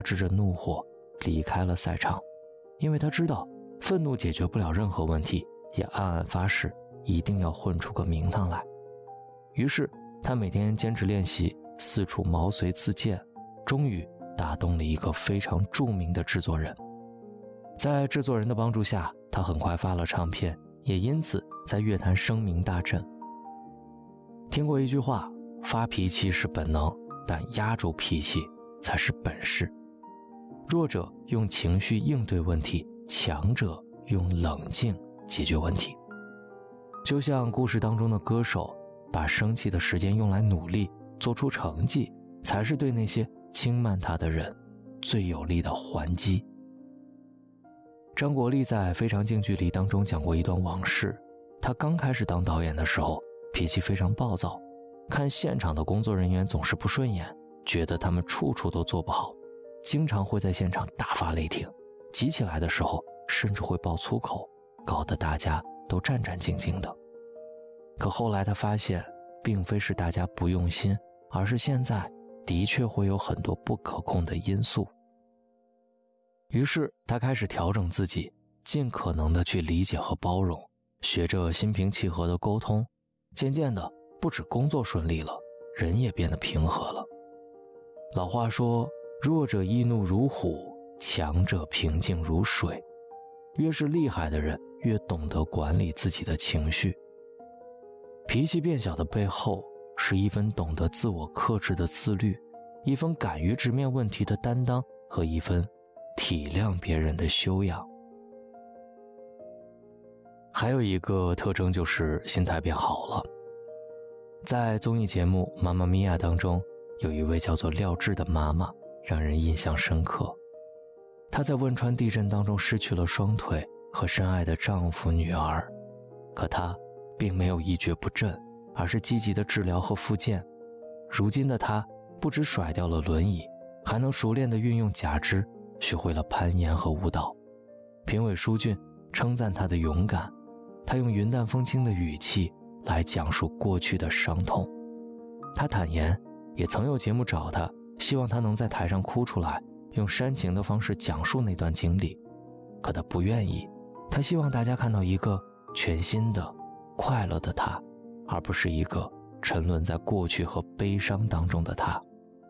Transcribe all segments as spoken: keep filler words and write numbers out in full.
支着怒火离开了赛场，因为他知道愤怒解决不了任何问题，也暗暗发誓一定要混出个名堂来。于是他每天坚持练习，四处毛遂自荐，终于打动了一个非常著名的制作人。在制作人的帮助下，他很快发了唱片，也因此在乐坛声名大振。听过一句话，发脾气是本能，但压住脾气才是本事。弱者用情绪应对问题，强者用冷静解决问题。就像故事当中的歌手，把生气的时间用来努力，做出成绩，才是对那些轻慢他的人最有力的还击。张国立在《非常近距离》当中讲过一段往事，他刚开始当导演的时候，脾气非常暴躁，看现场的工作人员总是不顺眼，觉得他们处处都做不好，经常会在现场大发雷霆，急起来的时候甚至会爆粗口，搞得大家都战战兢兢的。可后来他发现，并非是大家不用心，而是现在的确会有很多不可控的因素。于是他开始调整自己，尽可能的去理解和包容，学着心平气和的沟通，渐渐的不止工作顺利了，人也变得平和了。老话说，弱者易怒如虎，强者平静如水。越是厉害的人，越懂得管理自己的情绪。脾气变小的背后，是一份懂得自我克制的自律，一份敢于直面问题的担当，和一份体谅别人的修养。还有一个特征就是心态变好了。在综艺节目《妈妈咪呀》当中，有一位叫做廖智的妈妈让人印象深刻。她在汶川地震当中失去了双腿和深爱的丈夫女儿，可她并没有一蹶不振，而是积极的治疗和复健。如今的她不只甩掉了轮椅，还能熟练地运用假肢，学会了攀岩和舞蹈。评委舒俊称赞她的勇敢，她用云淡风轻的语气来讲述过去的伤痛。她坦言，也曾有节目找她，希望她能在台上哭出来，用煽情的方式讲述那段经历。可她不愿意，她希望大家看到一个全新的、快乐的她，而不是一个沉沦在过去和悲伤当中的她。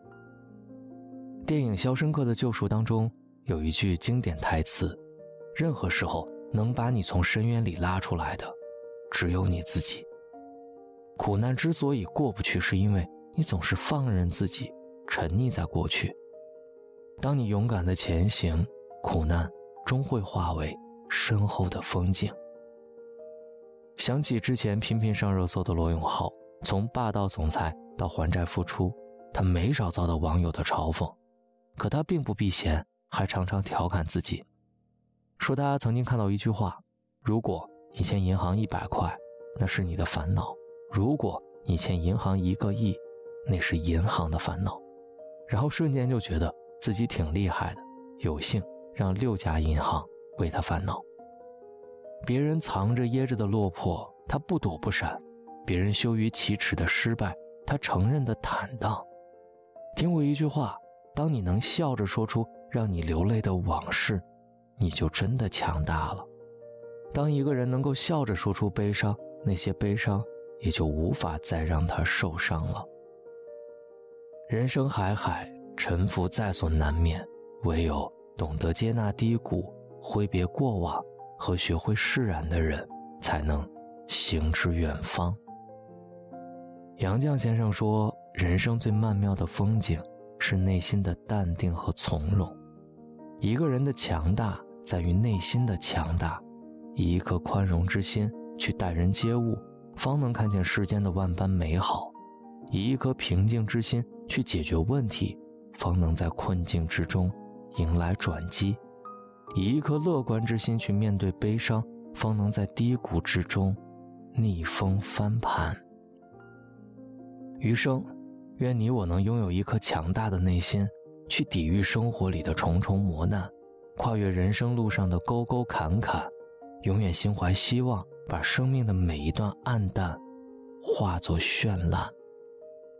电影《肖申克的救赎》当中有一句经典台词，任何时候能把你从深渊里拉出来的，只有你自己。苦难之所以过不去，是因为你总是放任自己沉溺在过去。当你勇敢的前行，苦难终会化为身后的风景。想起之前频频上热搜的罗永浩，从霸道总裁到还债复出，他没少遭到网友的嘲讽，可他并不避嫌，还常常调侃自己，说他曾经看到一句话，如果你欠银行一百块，那是你的烦恼；如果你欠银行一个亿，那是银行的烦恼。然后瞬间就觉得自己挺厉害的，有幸让六家银行为他烦恼。别人藏着掖着的落魄，他不躲不闪；别人羞于启齿的失败，他承认的坦荡。听过一句话，当你能笑着说出让你流泪的往事，你就真的强大了。当一个人能够笑着说出悲伤，那些悲伤也就无法再让他受伤了。人生海海，沉浮在所难免，唯有懂得接纳低谷，挥别过往，和学会释然的人，才能行至远方。杨绛先生说，人生最曼妙的风景是内心的淡定和从容。一个人的强大在于内心的强大，以一颗宽容之心去待人接物，方能看见世间的万般美好；以一颗平静之心去解决问题，方能在困境之中迎来转机；以一颗乐观之心去面对悲伤，方能在低谷之中逆风翻盘。余生，愿你我能拥有一颗强大的内心，去抵御生活里的重重磨难，跨越人生路上的沟沟坎坎，永远心怀希望，把生命的每一段暗淡化作绚烂。